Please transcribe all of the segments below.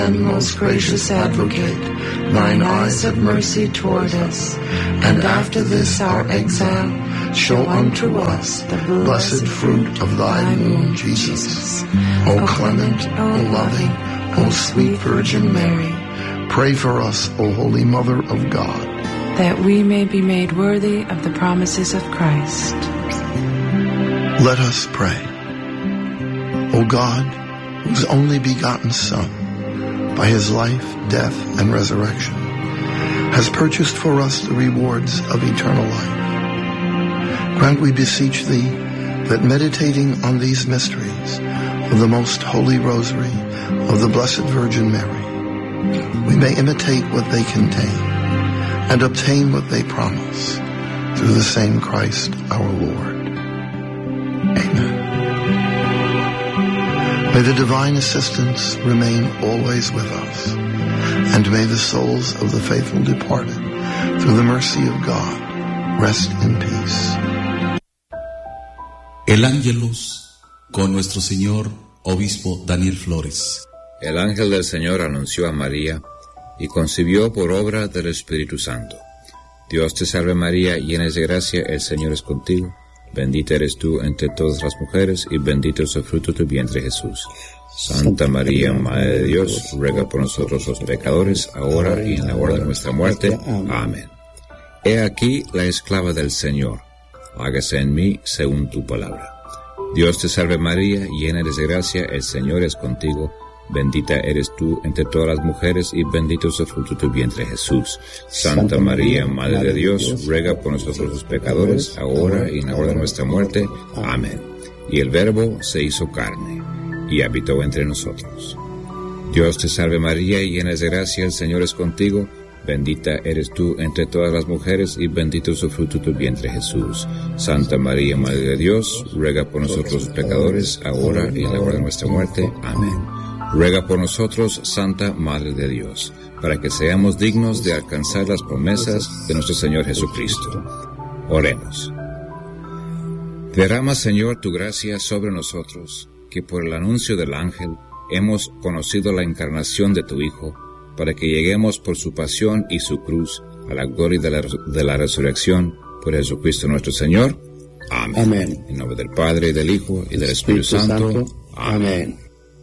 and most gracious Advocate, thine eyes of mercy toward us, and after this our exile, show unto us the blessed fruit of thy womb, Jesus. O clement, O loving, O sweet Virgin Mary, pray for us, O Holy Mother of God, that we may be made worthy of the promises of Christ. Let us pray. O God, whose only begotten Son, by his life, death, and resurrection, has purchased for us the rewards of eternal life, grant, we beseech thee, that meditating on these mysteries of the most holy rosary of the Blessed Virgin Mary, we may imitate what they contain and obtain what they promise, through the same Christ our Lord. Amen. May the divine assistance remain always with us, and may the souls of the faithful departed, through the mercy of God, rest in peace. El Ángelus con nuestro Señor Obispo Daniel Flores. El ángel del Señor anunció a María y concibió por obra del Espíritu Santo. Dios te salve María, llena de gracia, el Señor es contigo. Bendita eres tú entre todas las mujeres, y bendito es el fruto de tu vientre, Jesús. Santa María, Madre de Dios, ruega por nosotros los pecadores, ahora y en la hora de nuestra muerte. Amén. He aquí la esclava del Señor. Hágase en mí según tu palabra. Dios te salve María, llena eres de gracia, el Señor es contigo. Bendita eres tú entre todas las mujeres, y bendito es el fruto de tu vientre, Jesús. Santa María, Madre de Dios, ruega por nosotros los pecadores, ahora y en la hora de nuestra muerte. Amén. Y el Verbo se hizo carne, y habitó entre nosotros. Dios te salve María, llena de gracia, el Señor es contigo. Bendita eres tú entre todas las mujeres, y bendito es el fruto de tu vientre, Jesús. Santa María, Madre de Dios, ruega por nosotros los pecadores, ahora y en la hora de nuestra muerte. Amén. Ruega por nosotros, Santa Madre de Dios, para que seamos dignos de alcanzar las promesas de nuestro Señor Jesucristo. Oremos. Derrama, Señor, tu gracia sobre nosotros, que por el anuncio del ángel hemos conocido la encarnación de tu Hijo, para que lleguemos por su pasión y su cruz a la gloria de la resurrección, por Jesucristo nuestro Señor. Amén. Amén. En nombre del Padre, y del Hijo, y del Espíritu Santo. Amén.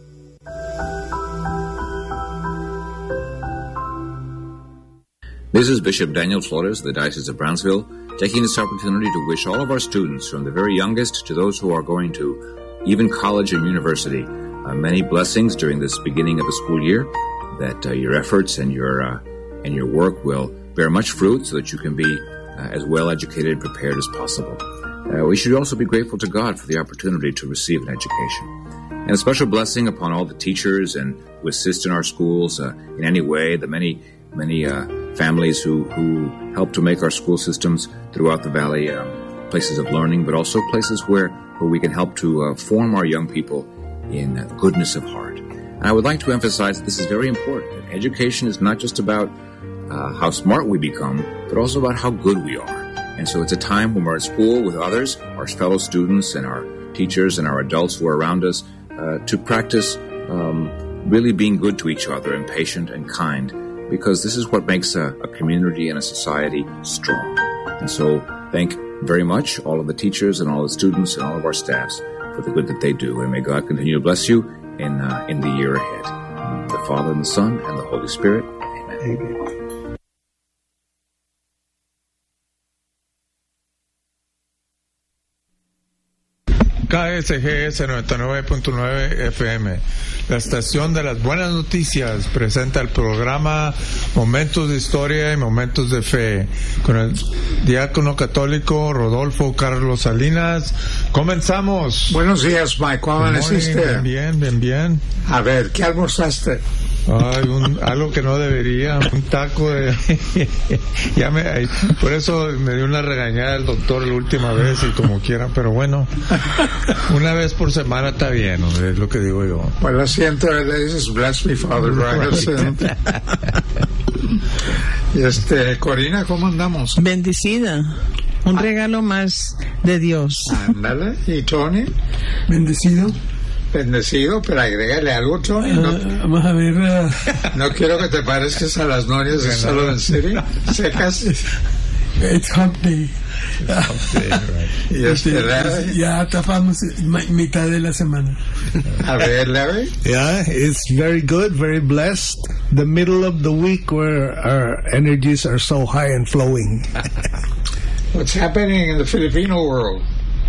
This is Bishop Daniel Flores of the Diocese of Brownsville, taking this opportunity to wish all of our students, from the very youngest to those who are going to even college and university, many blessings during this beginning of the school year, that your efforts and your work will bear much fruit, so that you can be as well educated and prepared as possible. We should also be grateful to God for the opportunity to receive an education. And a special blessing upon all the teachers and who assist in our schools in any way, the many families who help to make our school systems throughout the valley places of learning, but also places where we can help to form our young people in goodness of heart. And I would like to emphasize that this is very important. Education is not just about how smart we become, but also about how good we are. And so it's a time when we're at school with others, our fellow students and our teachers and our adults who are around us, to practice really being good to each other and patient and kind, because this is what makes a community and a society strong. And so thank very much all of the teachers and all the students and all of our staffs for the good that they do. And may God continue to bless you in the year ahead. The Father and the Son and the Holy Spirit. Amen. Amen. KSGS 99.9 FM, la estación de las buenas noticias, presenta el programa Momentos de Historia y Momentos de Fe, con el diácono católico Rodolfo Carlos Salinas. Comenzamos. Buenos días, Mike. ¿Cómo amaneciste? Bien. A ver, ¿qué almorzaste? Ay, algo que no debería, un taco de... por eso me dio una regañada el doctor la última vez, y como quieran, pero bueno, una vez por semana está bien, es lo que digo yo. Pues lo siento, le dices, bless me, Father Ryan. Corina, ¿cómo andamos? Bendecida. Un regalo más de Dios. Ándale. ¿Y Tony? Bendecido. bendecido, pero agrégale algo, Tony. Vamos a ver. No quiero que te parezcas a las novias de Solo en Serie, secas. It's hump day. Ya tapamos mitad de la semana. A ver, Larry. Yeah, it's very good, very blessed. The middle of the week where our energies are so high and flowing. What's happening in the Filipino world?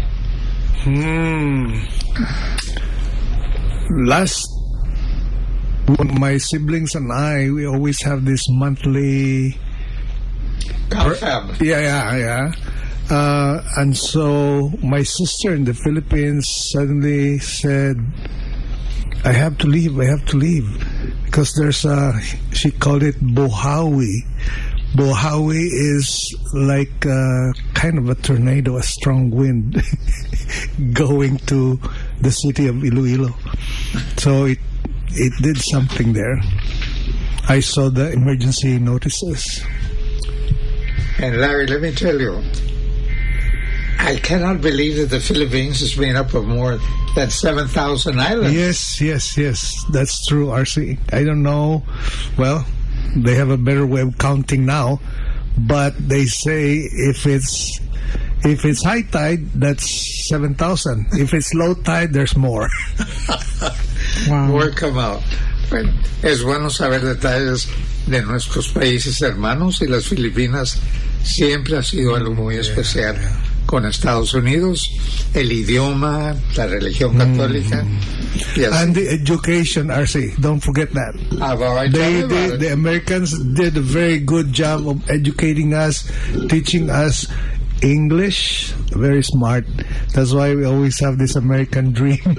My siblings and I, we always have this monthly confab. Yeah. And so my sister in the Philippines suddenly said, I have to leave because there's she called it Bohawi. Bohawi is like kind of a tornado, a strong wind going to the city of Iloilo. So it did something there. I saw the emergency notices. And Larry, let me tell you, I cannot believe that the Philippines is made up of more than 7,000 islands. Yes. That's true, RC. I don't know. Well, they have a better way of counting now, but they say if it's high tide, that's 7,000. If it's low tide, there's more. Wow. More come out. Bueno, es bueno saber detalles de nuestros países hermanos, y las Filipinas siempre ha sido algo muy especial con Estados Unidos, el idioma, la religión católica. And the education, RC, don't forget that. The Americans did a very good job of educating us, teaching us English, very smart. That's why we always have this American dream.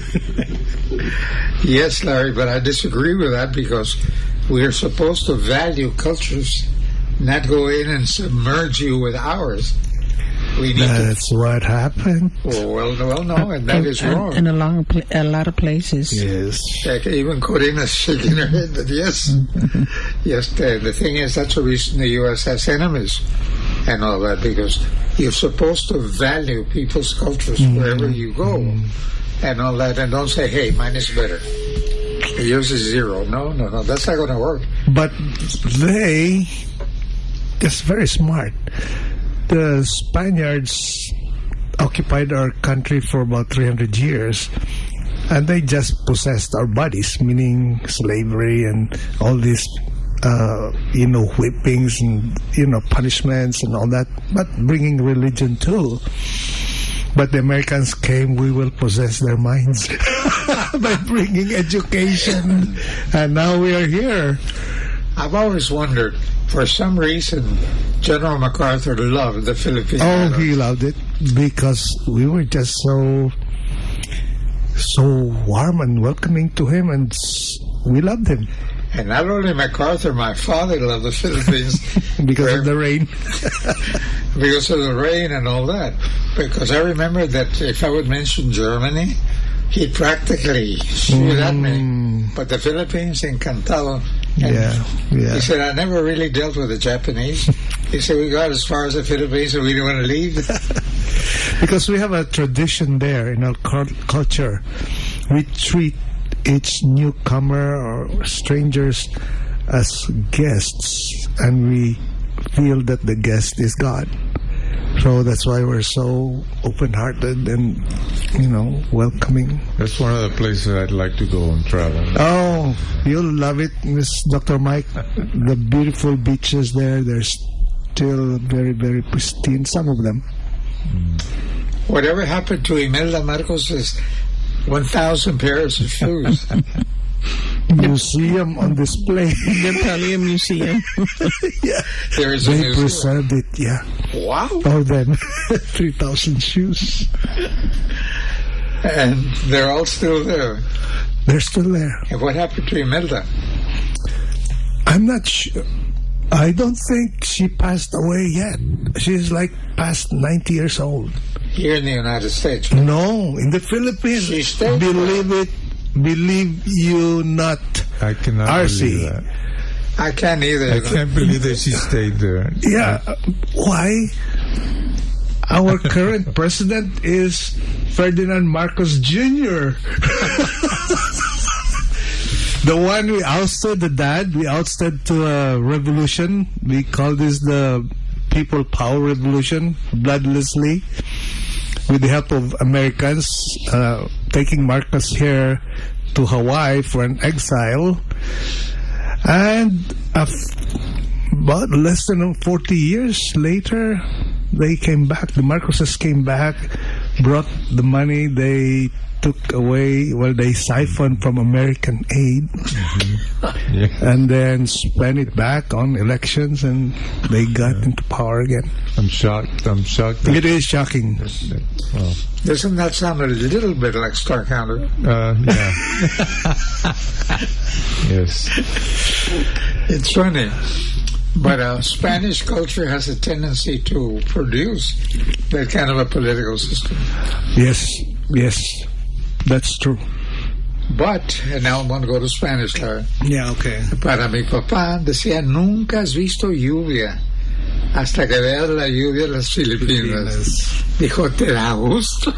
Yes, Larry, but I disagree with that, because we are supposed to value cultures, not go in and submerge you with ours. That's what happened. Well, no, and that is wrong. In a lot of places. Yes. Even Corina's shaking her head that yes. Yes, the thing is, that's the reason the U.S. has enemies and all that, because you're supposed to value people's cultures wherever you go and all that, and don't say, hey, mine is better. Yours is zero. No, that's not going to work. But that's very smart. The Spaniards occupied our country for about 300 years, and they just possessed our bodies, meaning slavery and all these, whippings and, punishments and all that, but bringing religion too. But the Americans came, we will possess their minds by bringing education, and now we are here. I've always wondered, for some reason, General MacArthur loved the Philippines. Oh, he loved it because we were just so warm and welcoming to him, and we loved him. And not only MacArthur, my father loved the Philippines. Because of the rain. Because of the rain and all that. Because I remember that if I would mention Germany, he'd practically shoot at me. But the Philippines, encantado. Yeah. He said, I never really dealt with the Japanese. He said, we got as far as the Philippines and we didn't want to leave. Because we have a tradition there in our culture. We treat each newcomer or strangers as guests, and we feel that the guest is God. So that's why we're so open-hearted and, welcoming. That's one of the places I'd like to go and travel. Oh, you'll love it, Miss Dr. Mike. The beautiful beaches there, they're still very, very pristine, some of them. Whatever happened to Imelda Marcos' 1,000 pairs of shoes? Museum on display. The Italian Museum. Yeah. There is a they museum. preserved it, yeah. Wow. More than 3,000 shoes. And they're all still there. They're still there. And what happened to Imelda? I'm not sure. I don't think she passed away yet. She's like past 90 years old. Here in the United States? No, in the Philippines. She stayed Believe you not. I cannot believe that. I can't either. I can't believe that she stayed there. Yeah. Why? Our current president is Ferdinand Marcos Jr. The one we ousted, the dad, we ousted to a revolution. We call this the People Power Revolution, bloodlessly, with the help of Americans, taking Marcos here to Hawaii for an exile. And about less than 40 years later, they came back. The Marcoses came back, brought the money they took away, they siphoned from American aid, and then spent it back on elections, and they got into power again. I'm shocked. It is shocking. Well, doesn't that sound a little bit like Star Counter? yeah. Yes. It's funny. But Spanish culture has a tendency to produce that kind of a political system. Yes, that's true. But, and now I'm going to go to Spanish, Larry. Yeah, okay. Para mi papá decía, nunca has visto lluvia hasta que veas la lluvia en las Filipinas. Dijo, ¿te da gusto?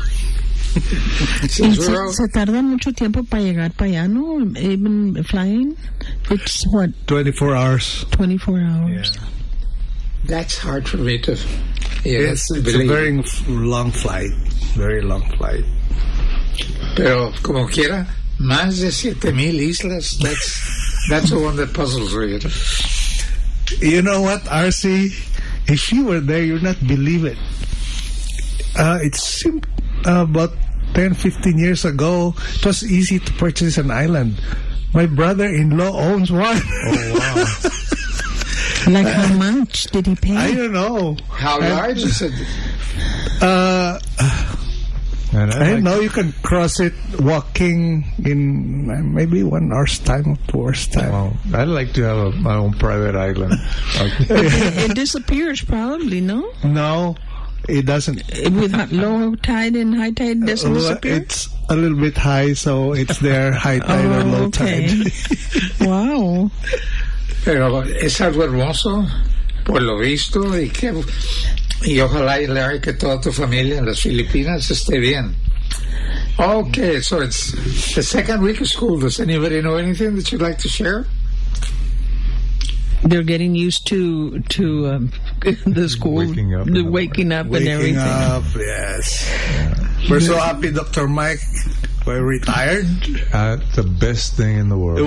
Se tarda mucho tiempo para llegar para allá, ¿no? Even flying, it's what? 24 hours. 24 hours. Yeah. That's hard for me to. Yes, it's a very long flight. Very long flight. Pero como quiera, más de 7,000 islas. That's the one that puzzles me. You know what, RC? If you were there, you'd not believe it. It's about 10, 15 years ago, it was easy to purchase an island. My brother-in-law owns one. Oh, wow. Like how much did he pay? I don't know. How large is it? I don't know. You can cross it walking in maybe 1 hour's time or 2 hours' time. Wow. I'd like to have my own private island. It disappears probably, no? No. It doesn't. With low tide and high tide, it doesn't disappear? It's a little bit high, so it's there, high tide or low tide. Wow. Pero es algo hermoso, por lo visto, y ojalá, Larry, que toda tu familia en las Filipinas esté bien. Okay, so it's the second week of school. Does anybody know anything that you'd like to share? They're getting used to the school, waking up and everything. Yes. Yeah. We're so happy, Dr. Mike. We're retired. The best thing in the world.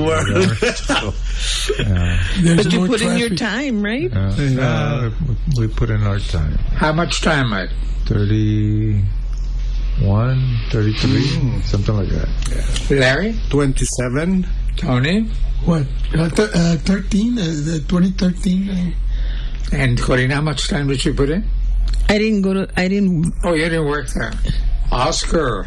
But you put in your time, right? We put in our time. How much time, Mike? 31, 33, something like that. Yeah. Larry? 27. Tony? What? 13? 2013? And Corina, how much time did you put in? I didn't. Oh, you didn't work there. Oscar?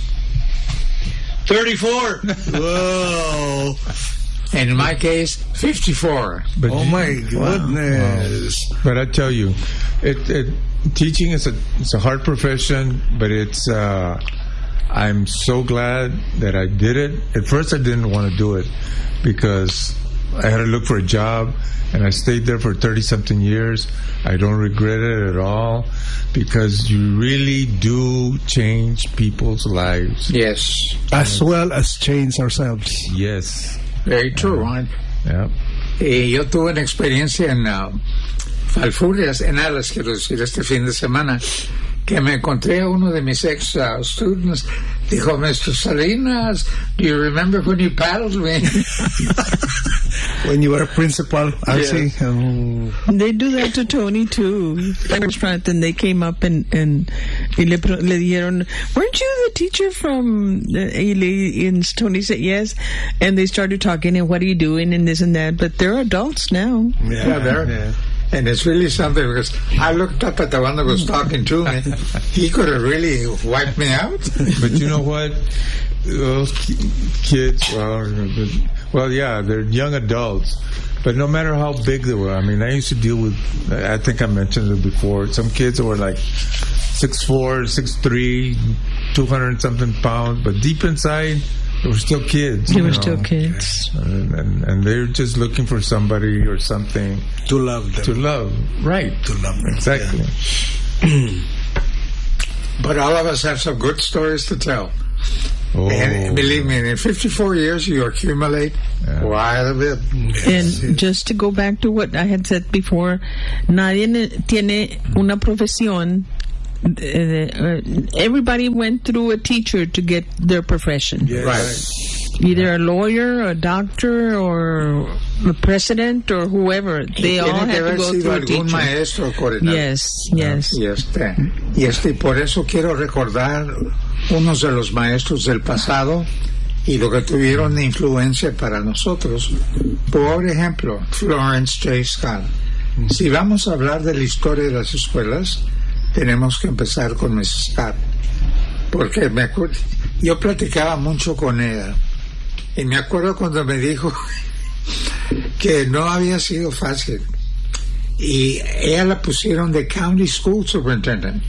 34. Whoa. And in my case, 54. But my goodness. Wow. But I tell you, teaching is a hard profession, but it's I'm so glad that I did it. At first I didn't want to do it because I had to look for a job, and I stayed there for 30-something years. I don't regret it at all because you really do change people's lives. Yes. As well as change ourselves. Yes. Very true, right? Yeah. Yo tuve una experiencia en Falfurrias, en Alas, quiero decir, este fin de semana, que me encontré a uno de mis ex-students. Dijo, Mr. Salinas, do you remember when you paddled me? When you were principal, Yes. They do that to Tony too. And they came up and le dijeron, weren't you the teacher from? And Tony said yes, and they started talking and what are you doing and this and that. But they're adults now. Yeah, they're. Yeah. And it's really something because I looked up at the one that was talking to me. He could have really wiped me out. But you know what? Those kids, well, yeah, they're young adults. But no matter how big they were, I mean, I used to deal with, I think I mentioned it before, some kids that were like 6'4", 6'3", 200-something pounds, but deep inside, they were still kids. They were still kids. And they're just looking for somebody or something. To love them. To love. Right. To love them. Exactly. Yeah. But all of us have some good stories to tell. And believe me, in 54 years, you accumulate quite a bit. And just to go back to what I had said before, nadie tiene una profesión. Everybody went through a teacher to get their profession. Yes. Right. Either a lawyer, a doctor, or a president, or whoever. They all had to go through a teacher. Maestro, yes. Y por eso quiero recordar unos de los maestros del pasado y lo que tuvieron de influencia para nosotros. Por ejemplo, Florence J. Scott. Si vamos a hablar de la historia de las escuelas, tenemos que empezar con Mrs. Scott, porque yo platicaba mucho con ella y me acuerdo cuando me dijo que no había sido fácil y ella la pusieron de County School Superintendent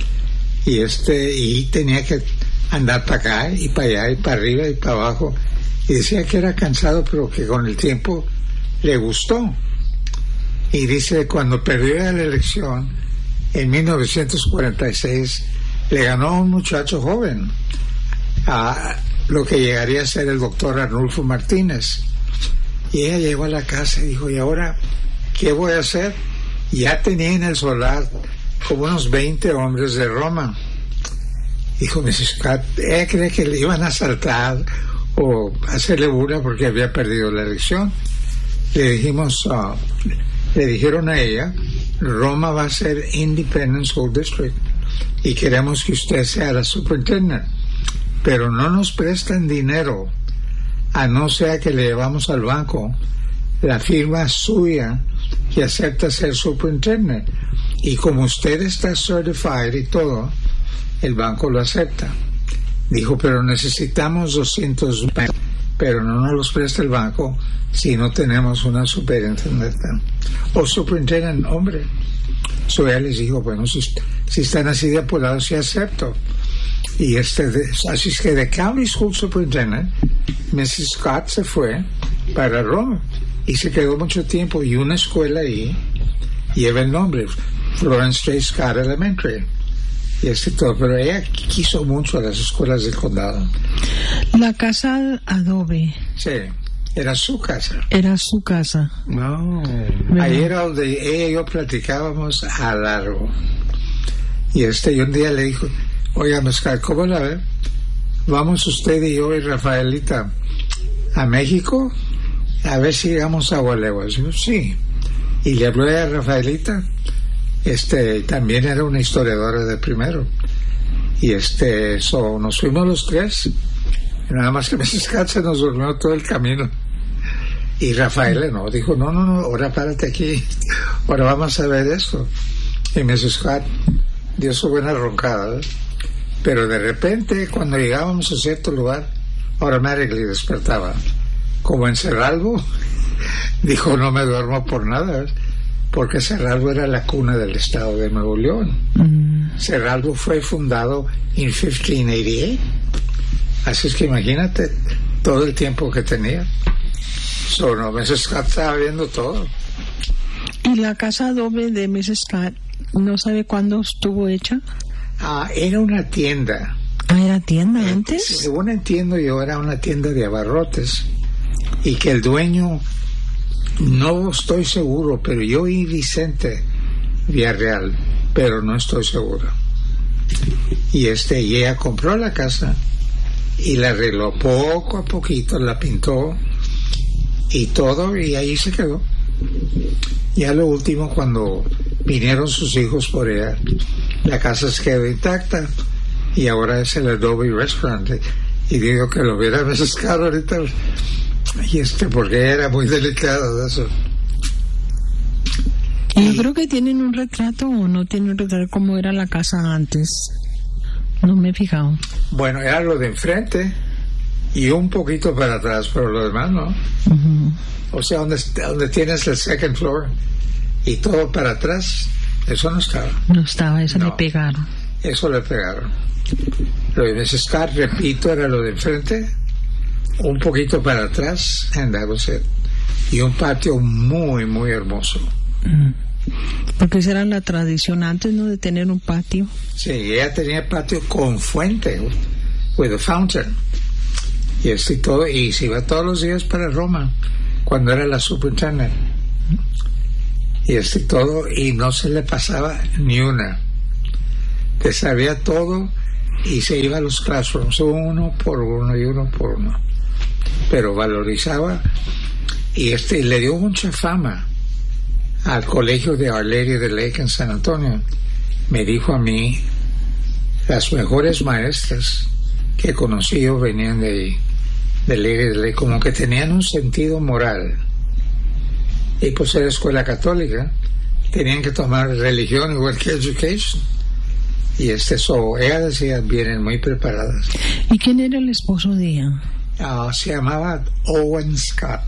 y tenía que andar para acá y para allá y para arriba y para abajo y decía que era cansado pero que con el tiempo le gustó. Y dice, cuando perdió la elección en 1946, le ganó a un muchacho joven, a lo que llegaría a ser el doctor Arnulfo Martínez. Y ella llegó a la casa y dijo, ¿y ahora qué voy a hacer? Ya tenía en el solar como unos 20 hombres de Roma. Dijo Mrs. Scott, ella cree que le iban a asaltar o hacerle burla porque había perdido la elección. Le dijeron a ella, Roma va a ser Independent School District y queremos que usted sea la superintendent, pero no nos prestan dinero a no ser que le llevamos al banco la firma suya que acepta ser superintendent, y como usted está certified y todo, el banco lo acepta. Dijo, pero necesitamos 200, pero no nos los presta el banco si no tenemos una superintendente o superintendent hombre. So ella les dijo, bueno, si están así de apurados, sí acepto. Y así es que de County School Superintendent, Mrs. Scott se fue para Roma y se quedó mucho tiempo, y una escuela ahí lleva el nombre, Florence J. Scott Elementary. Y todo, pero ella quiso mucho a las escuelas del condado. La casa adobe. Sí, era su casa. Era su casa. No. Ahí era donde ella y yo platicábamos a largo. Y y un día le dijo, oiga, Mezcal, ¿cómo la ve? Vamos usted y yo y Rafaelita a México a ver si llegamos a Gualeguas. Digo, sí. Y le habló a Rafaelita. También era una historiadora de primero. Y nos fuimos los tres. Nada más que Mrs. Scott se nos durmió todo el camino. Y Rafael no, dijo, no, ahora párate aquí. Ahora vamos a ver esto. Y Mrs. Scott dio su buena roncada, ¿eh? Pero de repente, cuando llegábamos a cierto lugar, automáticamente despertaba. Como en Cerralbo, dijo, no me duermo por nada, ¿eh? Porque Cerralbo era la cuna del estado de Nuevo León. Cerralbo fue fundado en 1588. Así es que imagínate todo el tiempo que tenía. Mrs. Scott estaba viendo todo. ¿Y la casa adobe de Mrs. Scott no sabe cuándo estuvo hecha? Era una tienda. ¿Era tienda antes? Según entiendo yo, era una tienda de abarrotes. Y que el dueño, no estoy seguro, pero yo oí Vicente Villarreal, pero no estoy seguro. Y ella compró la casa y la arregló poco a poquito, la pintó y todo, y ahí se quedó. Ya lo último, cuando vinieron sus hijos por ella, la casa se quedó intacta y ahora es el Adobe Restaurant. Y digo que lo hubiera pescado ahorita, y porque era muy delicado de eso. Yo creo que tienen un retrato, o no tienen un retrato como era la casa antes. No me he fijado. Bueno, era lo de enfrente y un poquito para atrás, pero lo demás no. O sea, donde tienes el second floor y todo para atrás, eso no estaba. No estaba, eso le pegaron. Eso le pegaron. Lo de Mrs. Scott, repito, era lo de enfrente, un poquito para atrás, and that was it. Y un patio muy, muy hermoso. Porque esa era la tradición antes, ¿no? De tener un patio. Sí, ella tenía patio con fuente. with a fountain. Y todo, y se iba todos los días para Roma cuando era la superintendent. Y todo, y no se le pasaba ni una. Te sabía todo y se iba a los classrooms uno por uno. Pero valorizaba y le dio mucha fama al colegio de Our Lady of the Lake en San Antonio. Me dijo a mí, las mejores maestras que he conocido venían de ahí, de Lady of the Lake, como que tenían un sentido moral. Y pues era escuela católica, tenían que tomar religión igual que education. Y ella decía, vienen muy preparadas. ¿Y quién era el esposo de ella? Se llamaba Owen Scott.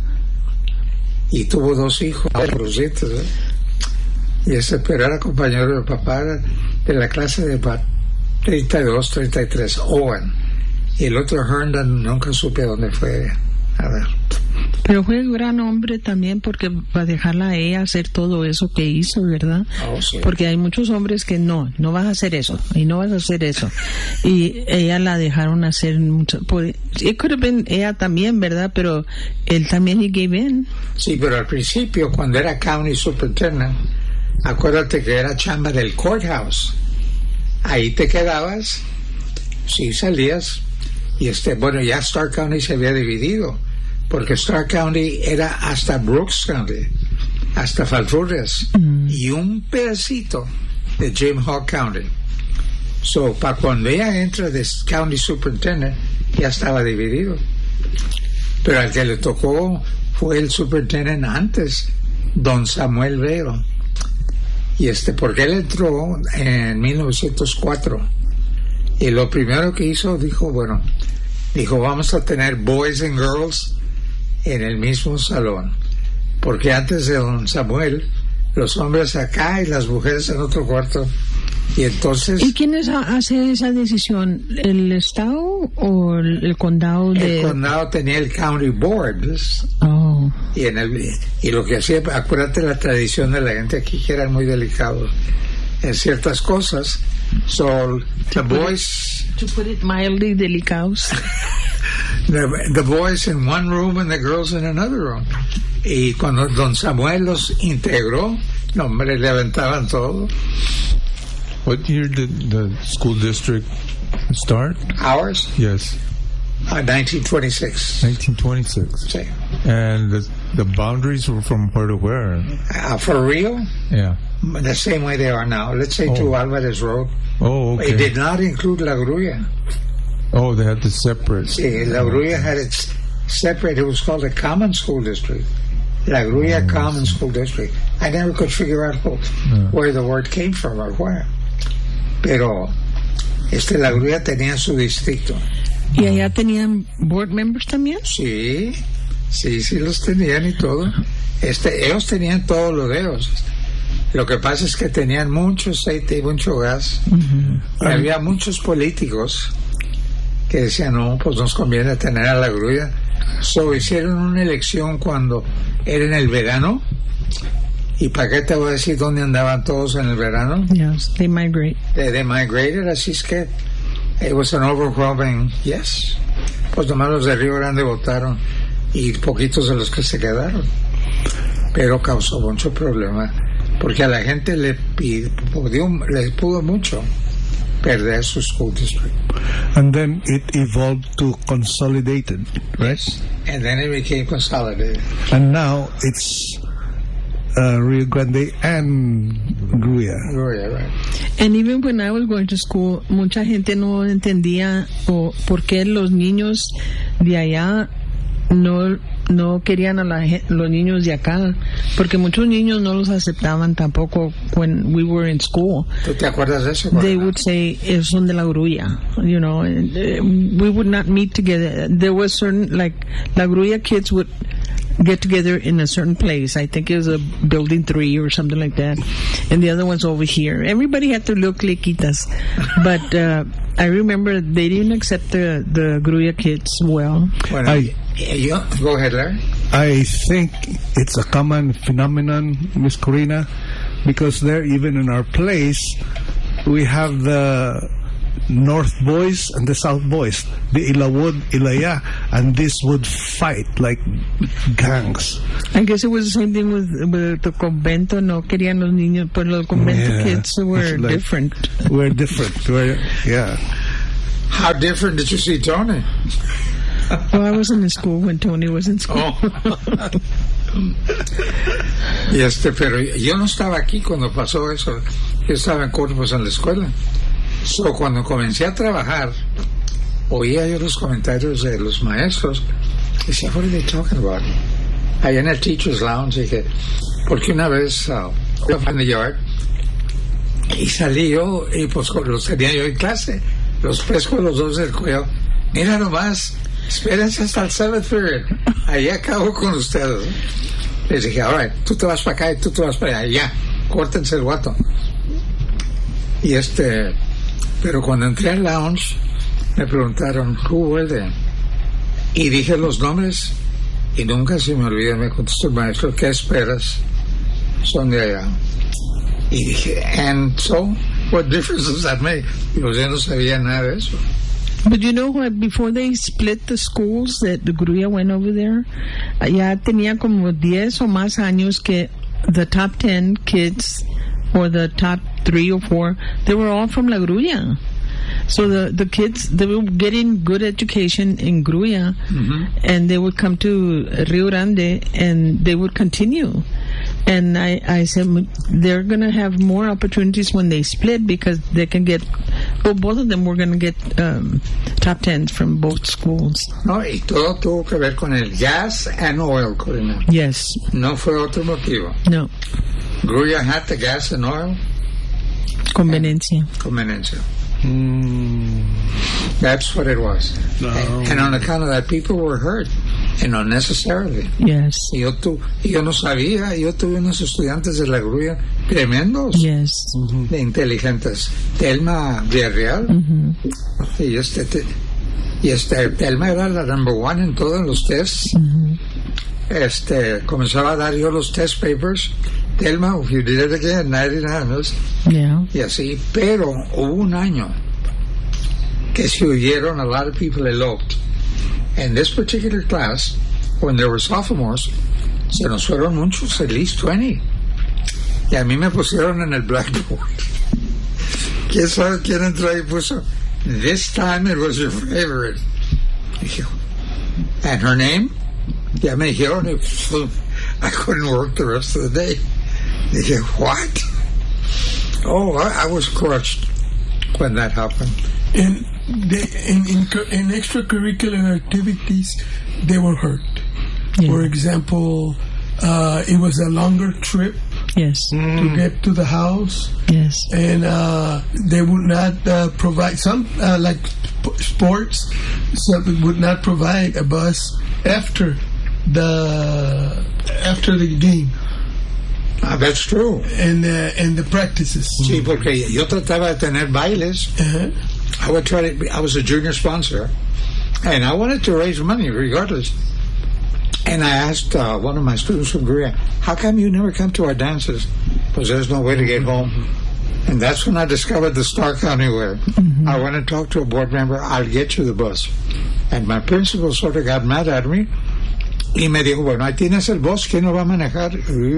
Y tuvo 2 hijos, ¿eh? Y pero era compañero del papá de la clase de 32, 33, Owen. Y el otro Herndon, nunca supe dónde fue. A ver. Pero fue un gran hombre también, porque para dejarla a ella hacer todo eso que hizo, ¿verdad? Oh, sí. Porque hay muchos hombres que no vas a hacer eso, y no vas a hacer eso. Y ella la dejaron hacer mucho. It could have been ella también, ¿verdad? Pero él también, he gave in. Sí, pero al principio, cuando era county superintendent, acuérdate que era chamba del courthouse. Ahí te quedabas, sí salías, y bueno, ya Stark County se había dividido, porque Stark County era hasta Brooks County, hasta Falfurrias, y un pedacito de Jim Hawk County. So, para cuando ella entra de County Superintendent, ya estaba dividido. Pero al que le tocó fue el Superintendent antes, don Samuel Vero. Y porque él entró en 1904. Y lo primero que hizo, dijo, vamos a tener boys and girls en el mismo salón, porque antes de don Samuel, los hombres acá y las mujeres en otro cuarto. Y entonces, ¿y quién hace esa decisión? ¿El estado o el condado? El condado tenía el county board. Oh. Y lo que hacía, acuérdate la tradición de la gente aquí, que eran muy delicados en ciertas cosas. So the boys, to put it mildly, delicados. The boys in one room and the girls in another room. Y cuando don Samuel los integró, no, hombre, le aventaban todo. What year did the school district start? Ours? Yes. 1926. 1926. Sí. And the boundaries were from where to where? For real? Yeah. The same way they are now. Let's say to Alvarez Road. Oh, okay. It did not include La Grulla. Oh, they had to separate. Sí, La Grulla had its separate. It was called a common school district. La Grulla Common School District. I never could figure out where the word came from or where. Pero La Grulla tenía su distrito. ¿Y allá tenían board members también? Sí, los tenían y todo. Ellos tenían todos los dedos. Lo que pasa es que tenían mucho aceite y mucho gas. Y había muchos políticos que decían, no, pues nos conviene tener a La Grulla. So hicieron una elección cuando era en el verano. ¿Y para qué te voy a decir dónde andaban todos en el verano? Yes, they migrate. They migrated, así es que it was an overwhelming yes. Pues nomás los de Río Grande votaron y poquitos de los que se quedaron. Pero causó mucho problema, porque a la gente le pudo mucho perder su school district. And then it evolved to consolidated, right? Yes. And then it became consolidated. And now it's Rio Grande and Grulla. Grulla, right. And even when I was going to school, mucha gente no entendía por qué los niños de allá no querían a los niños de acá, porque muchos niños no los aceptaban tampoco when we were in school. ¿Tú te acuerdas de eso? They would say, son de La Grulla, you know, we would not meet together. There was certain, like, La Grulla kids would get together in a certain place. I think it was a building 3 or something like that, and the other one's over here. Everybody had to look cliquitas, but I remember they didn't accept the Grulla kids well. Bueno, go ahead, Larry. I think it's a common phenomenon, Miss Corina, because there, even in our place, we have the North boys and the South boys, the Ilawod, Ilaya, and this would fight like gangs. I guess it was the same thing with the convento. No querían los niños, but los convento kids were like, different. We're different. Yeah. How different did you see Tony? Well, I wasn't in school when Tony was in school. Oh. Pero yo no estaba aquí cuando pasó eso. Yo estaba en Corpus en la escuela. So, cuando comencé a trabajar, oía yo los comentarios de los maestros. Y decía, what are they talking about? Allá en el Teacher's Lounge dije, porque una vez en the yard y salí yo y pues los tenía yo en clase. Los pesco los dos del cuello. Mira nomás, espérense hasta el 7th period. Ahí acabo con ustedes. Les dije, all right, tú te vas para acá y tú te vas para allá. Ya, córtense el guato. Y pero cuando entré al lounge, me preguntaron, who were they? Y dije los nombres, y nunca se me olvida, me contestó el maestro, ¿qué esperas? Son de allá. Y dije, and so, what difference does that make? Y pues yo no sabía nada de eso. But you know what, before they split the schools, that the Grulla went over there, ya tenía como 10 o más años que the top 10 kids, or the top 3 or 4, they were all from La Grulla. So the kids, they were getting good education in Grulla, and they would come to Rio Grande, and they would continue. And I said, they're going to have more opportunities when they split, because they can get, well, both of them were going to get top 10s from both schools. No, y todo tuvo que ver con el gas and oil, Corina. Yes. No fue otro motivo. No. Grulla had the gas and oil. Conveniencia. That's what it was. No. And on account of that, people were hurt, and unnecessarily. Yes. Yo no sabía, yo tuve unos estudiantes de la Grulla tremendos. Yes. De inteligentes. Telma Villarreal. Y Telma era la number one en todos los tests. Comenzaba a dar yo los test papers. Telma, if you did it again, 99. Yeah. Y así, pero hubo un año que se huyeron, a lot of people eloped. In this particular class, when there were sophomores, se nos fueron muchos, at least 20. Y a mí me pusieron en el blackboard. ¿Quién sabe quién entró y puso? This time it was your favorite. And her name? Ya me dijeron, I couldn't work the rest of the day. Dije, what? Oh, I was crushed when that happened. And in extracurricular activities, they were hurt. Yeah. For example, it was a longer trip. Yes. To get to the house. Yes. And they would not provide some like sports. Some would not provide a bus after the game. That's true. And the practices. Sí, porque yo trataba de tener bailes. I would try to. I was a junior sponsor, and I wanted to raise money regardless. And I asked one of my students from Korea, "How come you never come to our dances?" Because there's no way to get home. And that's when I discovered the Star County Way. I went and talked to a board member. I'll get you the bus. And my principal sort of got mad at me. Y me dijo, bueno, ahí tienes el bus, ¿quién lo va a manejar?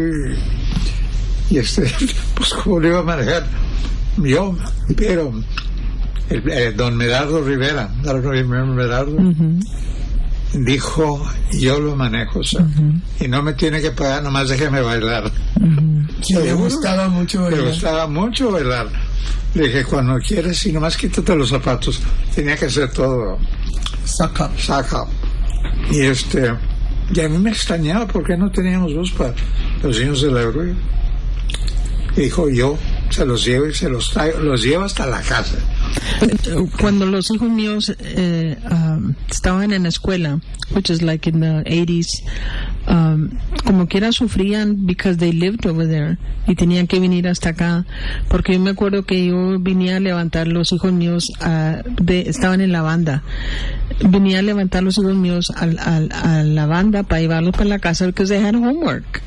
Y pues, ¿cómo lo iba a manejar? Yo, pero don Medardo Rivera, I don't know if you remember Medardo, dijo, yo lo manejo, sir. Y no me tiene que pagar, nomás déjeme bailar. Le gustaba mucho bailar. Le gustaba mucho bailar. Le dije, cuando quieres, y nomás quítate los zapatos. Tenía que hacer todo. Sack up. Y a mí me extrañaba porque no teníamos bus para los niños de la Grulla. Dijo, yo se los llevo y se los traigo, los llevo hasta la casa. Cuando los hijos míos estaban en la escuela, which is like in the 80s, como quiera sufrían because they lived over there y tenían que venir hasta acá, porque yo me acuerdo que yo venía a levantar los hijos míos, estaban en la banda, venía a levantar los hijos míos a la banda para llevarlos para la casa because they had homework,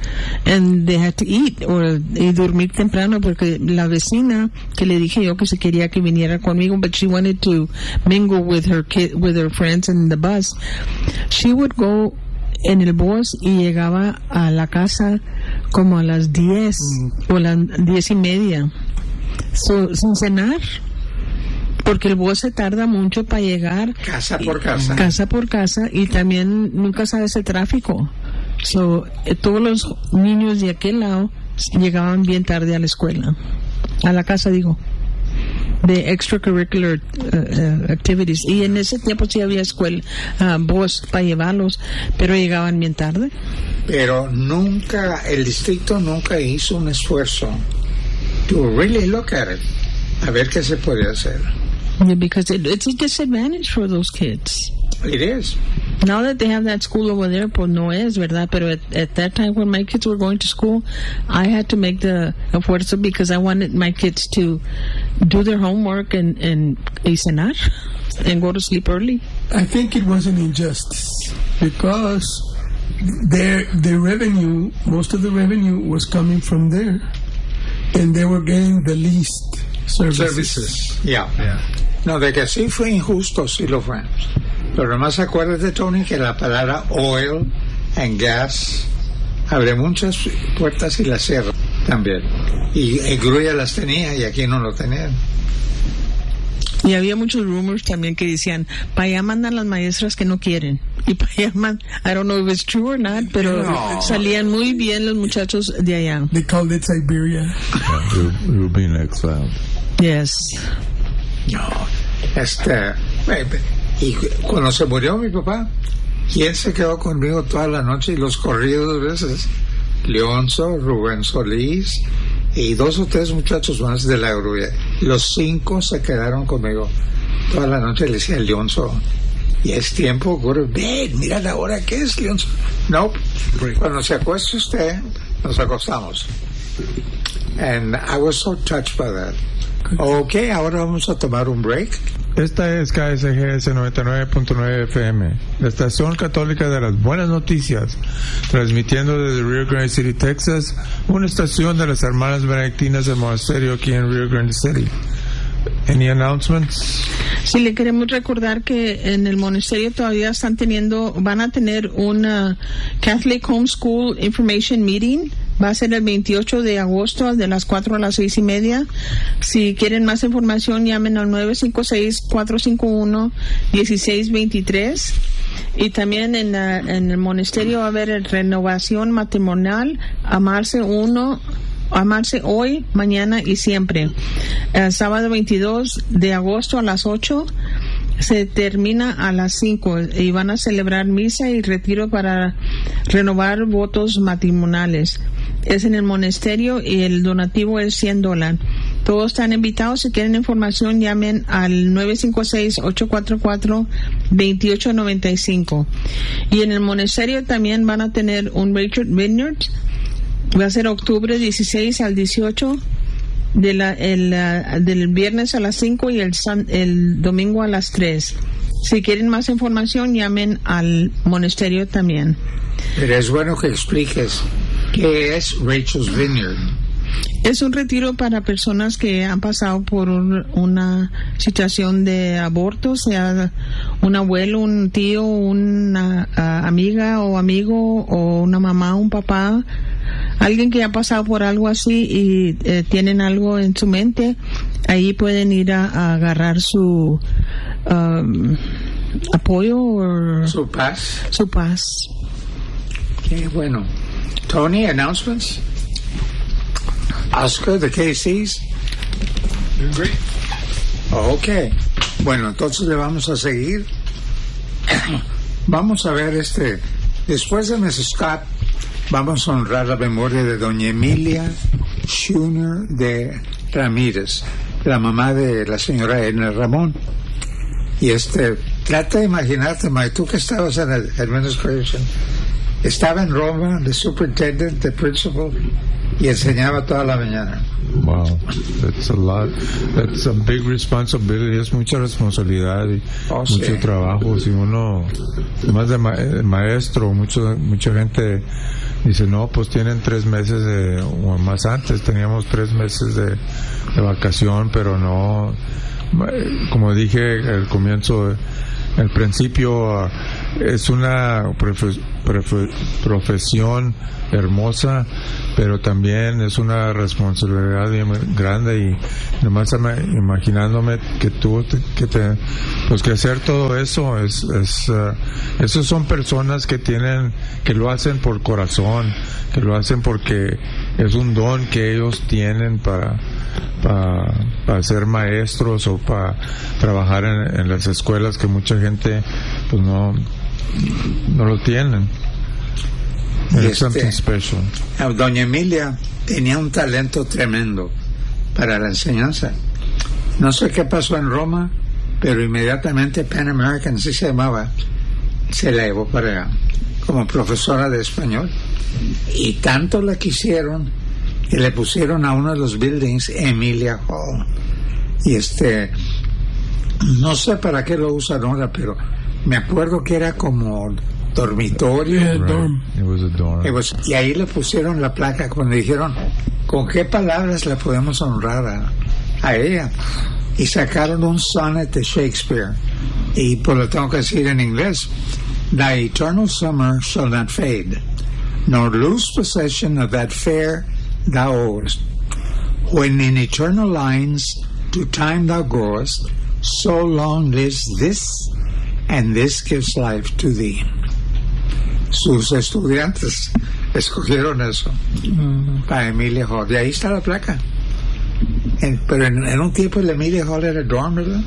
and they had to eat y dormir temprano, porque la vecina que le dije yo que se quería que viniera conmigo, but she wanted to mingle with her friends in the bus. She would go en el bus y llegaba a la casa como a las 10 o las 10:30, sin cenar, porque el bus se tarda mucho para llegar casa por casa, y también nunca sabes el tráfico. Todos los niños de aquel lado llegaban bien tarde a la escuela, a la casa digo, de extracurricular activities, y en ese tiempo sí había escuela, bus para llevarlos, pero llegaban bien tarde. Pero nunca, el distrito nunca hizo un esfuerzo to really look at it, a ver qué se podía hacer. Yeah, because it's a disadvantage for those kids. It is. Now that they have that school over there, pues no es, ¿verdad? Pero at that time when my kids were going to school, I had to make the esfuerzo because I wanted my kids to do their homework and cenar and go to sleep early. I think it was an injustice because their revenue, most of the revenue was coming from there, and they were getting the least services. Yeah. No, de que sí fue injusto, sí lo fue. Pero además acuérdate, Tony, que la palabra oil and gas abre muchas puertas y las cierra también. Y Grulla las tenía y aquí no lo tenían. Y había muchos rumors también que decían, para allá mandan las maestras que no quieren. Y para allá I don't know if it's true or not, pero salían muy bien los muchachos de allá. They called it Siberia. We were being exiled. Yes. No, y cuando se murió mi papá, ¿quién se quedó conmigo toda la noche y los corrí 2 veces? Leonzo, Rubén Solís y 2 o 3 muchachos más de la grulla. Los 5 se quedaron conmigo toda la noche. Le decía a Leonzo, y es tiempo, go to bed, mira la hora que es, Leonzo. No, cuando se acueste usted, nos acostamos. And I was so touched by that. Okay, ahora vamos a tomar un break. Esta es KSGS 99.9 FM, la estación católica de las buenas noticias, transmitiendo desde Rio Grande City, Texas, una estación de las hermanas benedictinas del monasterio aquí en Rio Grande City. Any announcements? Sí, le queremos recordar que en el monasterio todavía van a tener una Catholic Homeschool Information Meeting. Va a ser el 28 de agosto de las 4 a las 6:30. Si quieren más información, llamen al 956-451-1623. Y también en el monasterio va a haber renovación matrimonial, amarse hoy, mañana y siempre. El sábado 22 de agosto a las 8. Se termina a las 5 y van a celebrar misa y retiro para renovar votos matrimoniales. Es en el monasterio y el donativo es $100. Todos están invitados. Si quieren información, llamen al 956-844-2895. Y en el monasterio también van a tener un Richard Vineyard. Va a ser octubre 16 al 18. Del viernes a las 5 y el domingo a las 3. Si quieren más información, llamen al monasterio también. Pero es bueno que expliques qué es Rachel's Vineyard. Es un retiro para personas que han pasado por una situación de aborto, sea un abuelo, un tío, una amiga o amigo, o una mamá, un papá, alguien que ha pasado por algo así y tienen algo en su mente. Ahí pueden ir a agarrar su apoyo o su paz. Qué bueno. Tony, announcements? Oscar, the KCs? Doing great. Okay. Bueno, entonces le vamos a seguir. Vamos a ver después de Mrs. Scott, vamos a honrar la memoria de doña Emilia Schuner de Ramírez, la mamá de la señora Edna Ramón. Y trata de imaginarte, Mike, tú que estabas en el administration, estaba en Roma, the superintendent, the principal, y enseñaba toda la mañana. Wow, that's a lot. That's a big responsibility. Es mucha responsabilidad y mucho trabajo. Si uno, más de maestro, mucha gente dice, no, pues tienen 3 meses o más antes teníamos 3 meses de vacación, pero no, como dije al comienzo, al principio, es una profesión hermosa, pero también es una responsabilidad bien grande, y nomás imaginándome que pues que hacer todo eso esos son personas que lo hacen por corazón, que lo hacen porque es un don que ellos tienen para ser maestros o para trabajar en las escuelas, que mucha gente pues no lo tienen. It's something special. Doña Emilia tenía un talento tremendo para la enseñanza. No sé qué pasó en Roma, pero inmediatamente Pan American, así se llamaba, se la llevó para como profesora de español, y tanto la quisieron que le pusieron a uno de los buildings Emilia Hall, y no sé para qué lo usan ahora, pero me acuerdo que era como dormitorio. Right. It was a dorm. Y ahí le pusieron la placa cuando dijeron con qué palabras le podemos honrar a ella, y sacaron un sonnet de Shakespeare, y pues lo tengo que decir en inglés: "Thy eternal summer shall not fade, nor lose possession of that fair thou owest. When in eternal lines to time thou goest, so long lives this, and this gives life to thee." Sus estudiantes escogieron eso para Emilia Hall, y ahí está la placa. Pero en un tiempo el Emilia Hall era dorm, ¿verdad?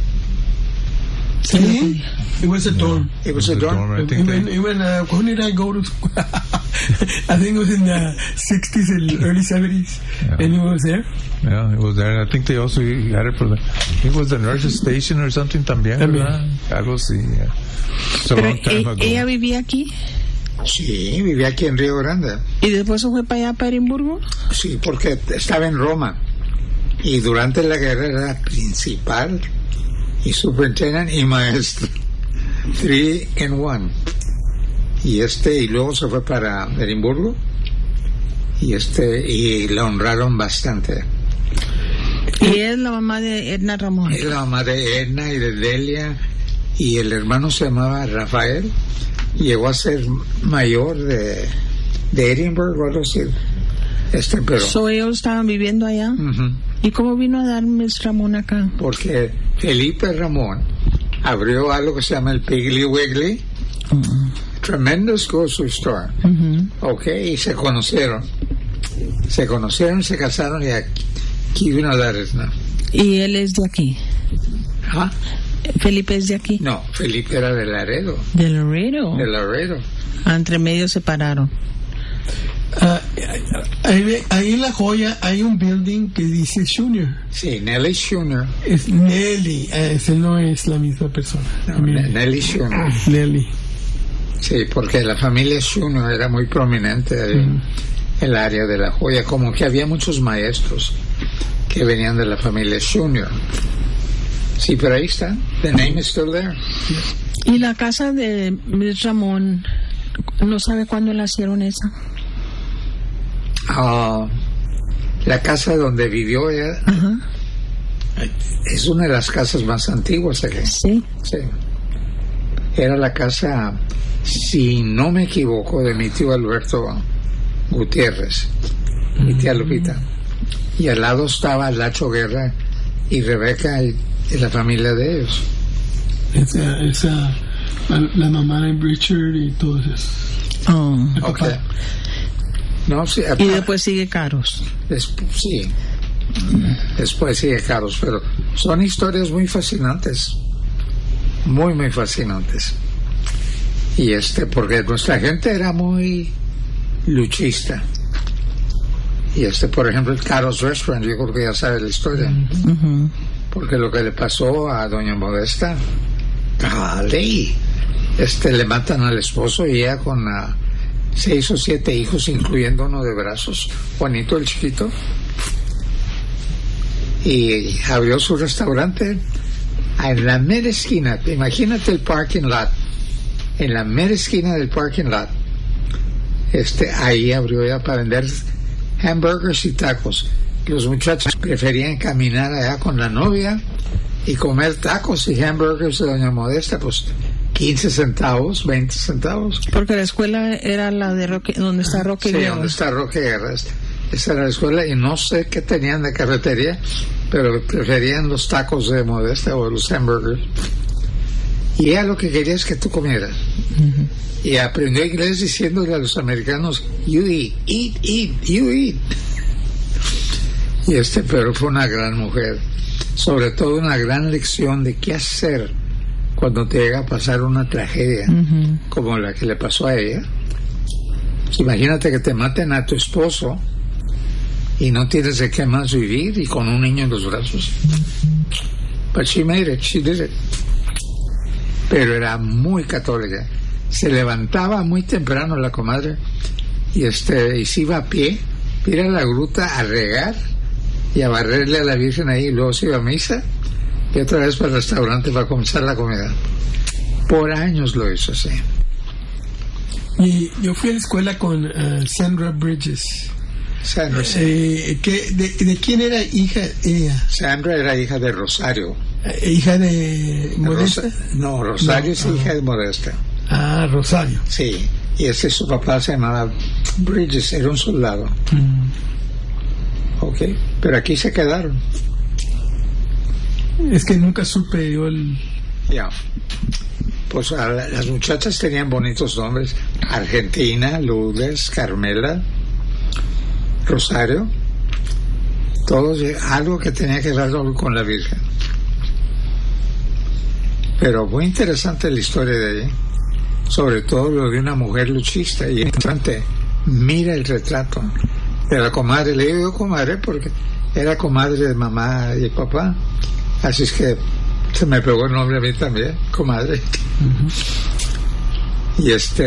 Sí, it was a dorm. It was a dorm. When did I go to school? I think it was in the 60s and early 70s, and it was there. Yeah, it was there. And I think they also had it for it was the nurse's station or something también, ¿verdad? Algo así. Yeah. Pero ella vivía aquí. Sí, vivía aquí en Río Grande. ¿Y después se fue para allá, para Edimburgo? Sí, porque estaba en Roma, y durante la guerra era principal y superintendente y maestro, 3 in 1. Y luego se fue para Edimburgo, y la honraron bastante. Y es la mamá de Edna Ramón. Es la mamá de Edna y de Delia, y el hermano se llamaba Rafael. Llegó a ser mayor de Edimburgo, algo así. Pero ellos estaban viviendo allá. ¿Y cómo vino a dar Miss Ramón acá? Porque Felipe Ramón abrió algo que se llama el Piggly Wiggly, tremendous grocery store. Y se conocieron, se casaron, y aquí vino a dar Edna. ¿Y él es de aquí? ¿Ah? ¿Felipe es de aquí? No, Felipe era de Laredo. ¿De Laredo? De Laredo. Entre medio se pararon. Ahí en La Joya hay un building que dice Junior. Sí, Nelly Junior. Es Nelly, ese no es la misma persona. No, Nelly Junior. Nelly. Sí, porque la familia Junior era muy prominente ahí en el área de La Joya, como que había muchos maestros que venían de la familia Junior. Sí, pero ahí está. The name is still there. ¿Y la casa de Miss Ramón, no sabe cuándo la hicieron esa? La casa donde vivió ella es una de las casas más antiguas aquí. Sí. Era la casa, si no me equivoco, de mi tío Alberto Gutiérrez, mi tía Lupita. Y al lado estaba Lacho Guerra y Rebeca y la familia de ellos. La mamá de Richard y todo eso. Okay. No, sí, y después sigue Carlos. Sí. Después sigue Carlos, pero son historias muy fascinantes. Muy, muy fascinantes. Y porque nuestra gente era muy luchista. Y por ejemplo, el Carlos Restaurant, yo creo que ya sabe la historia. Porque lo que le pasó a doña Modesta, le matan al esposo, y ella con 6 o 7 hijos, incluyendo uno de brazos, Juanito el chiquito, y abrió su restaurante en la mera esquina. Imagínate el parking lot, en la mera esquina del parking lot. Ahí abrió ya para vender hamburgers y tacos. Los muchachos preferían caminar allá con la novia y comer tacos y hamburgers de doña Modesta, pues 15 centavos, 20 centavos. Porque la escuela era la de Roque, donde está Roque Guerra. Sí, donde está Roque Guerra. Esa era la escuela, y no sé qué tenían de carretería, pero preferían los tacos de Modesta o los hamburgers. Y ella lo que quería es que tú comieras. Uh-huh. Y aprendió inglés diciéndole a los americanos, you eat, you eat. Y pero fue una gran mujer, sobre todo una gran lección de qué hacer cuando te llega a pasar una tragedia, uh-huh, como la que le pasó a ella. Imagínate que te maten a tu esposo y no tienes de qué más vivir, y con un niño en los brazos. But she made it, she did it. Pero era muy católica. Se levantaba muy temprano la comadre y se iba a pie, ir a la gruta a regar y a barrerle a la Virgen ahí, y luego se iba a misa y otra vez para el restaurante para comenzar la comida. Por años lo hizo así. Y yo fui a la escuela con Sandra Bridges. Sandra, sí. ¿De quién era hija ella? Sandra era hija de Rosario. ¿Hija de Modesta? Rosario es hija de Modesta. Ah, Rosario. Sí, y su papá se llamaba Bridges, era un soldado. Ok, pero aquí se quedaron. Es que nunca supe yo Ya. Pues las muchachas tenían bonitos nombres: Argentina, Lourdes, Carmela, Rosario. Todos, algo que tenía que ver con la Virgen. Pero muy interesante la historia de ella, sobre todo lo de una mujer luchista. Y interesante, mira el retrato de la comadre. Le digo comadre porque era comadre de mamá y papá, así es que se me pegó el nombre a mí también, comadre. Uh-huh.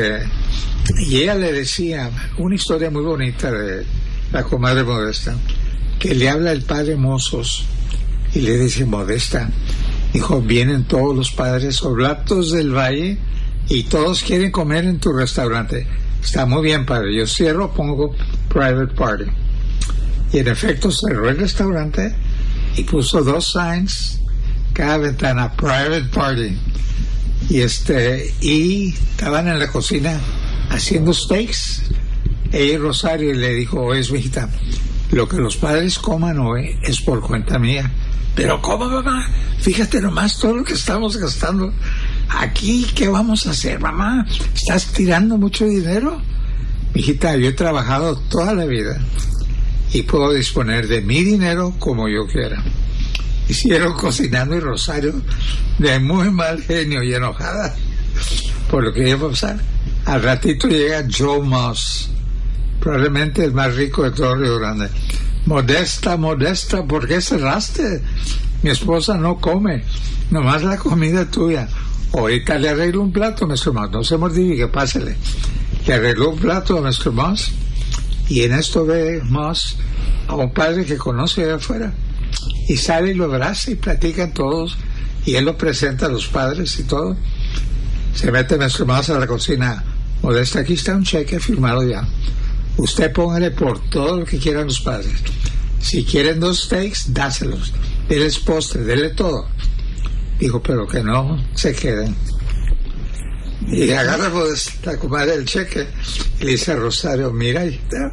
Y ella le decía una historia muy bonita de la comadre Modesta, que le habla el padre Mozos y le dice: Modesta, hijo, vienen todos los padres oblatos del valle y todos quieren comer en tu restaurante. Está muy bien, padre, yo cierro, pongo private party. Y en efecto cerró el restaurante y puso 2 signs, cada ventana, private party. Y estaban en la cocina haciendo steaks. Ella y Rosario, le dijo: oye, mijita, lo que los padres coman hoy es por cuenta mía. Pero ¿cómo, mamá? Fíjate nomás todo lo que estamos gastando aquí. ¿Qué vamos a hacer, mamá? ¿Estás tirando mucho dinero? Mijita, yo he trabajado toda la vida y puedo disponer de mi dinero como yo quiera. Hicieron cocinando, y Rosario, de muy mal genio y enojada por lo que iba a pasar. Al ratito llega Joe Moss, probablemente el más rico de todo Río Grande. Modesta, ¿por qué cerraste? Mi esposa no come, nomás la comida tuya. Ahorita le arreglo un plato, Mr. Moss, no se mortifique, pásele. Le arregló un plato a Mr. Moss, y en esto ve Moss a un padre que conoce de afuera, y sale y lo abraza y platican todos, y él lo presenta a los padres y todo. Se mete Mr. Moss a la cocina: Modesta, aquí está un cheque firmado ya. Usted póngale por todo lo que quieran los padres. Si quieren 2 steaks, dáselos. Denles postre, denle todo. Dijo, pero que no se queden. Y agarra la comadre el cheque y le dice a Rosario: mira,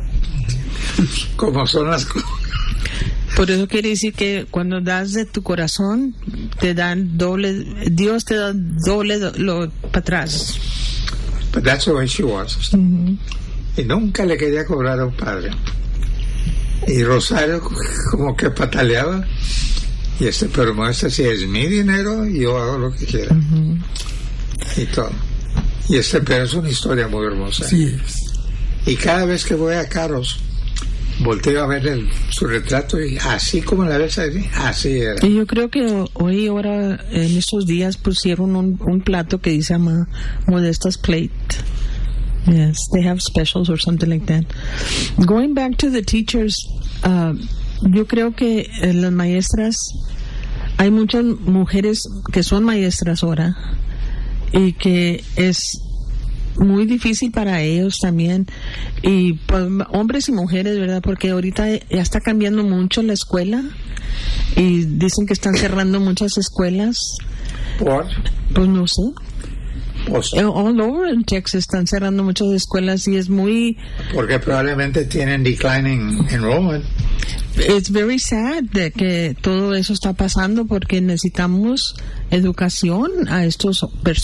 cómo son las cosas. Por eso quiere decir que cuando das de tu corazón, te dan doble, Dios te da doble para atrás. But that's the way she was. Uh-huh. Y nunca le quería cobrar a un padre. Y Rosario como que pataleaba. Y pero muestra: si es mi dinero, yo hago lo que quiera. Uh-huh. Y todo. Y pero es una historia muy hermosa. Sí. Y cada vez que voy a Caros, volteo a ver su retrato, y así como la ves ahí, así era. Y yo creo que ahora, en estos días, pusieron un plato que dice Modesta's Plate. Yes, they have specials or something like that. Going back to the teachers, yo creo que las maestras, hay muchas mujeres que son maestras ahora y que es muy difícil para ellos también, y pues, hombres y mujeres, ¿verdad? Porque ahorita ya está cambiando mucho la escuela y dicen que están cerrando muchas escuelas. ¿Por? Pues no sé. All over in Texas están cerrando muchas escuelas y es muy... Porque probablemente tienen declining enrollment. It's very sad de que todo eso está pasando porque necesitamos educación a estos personas.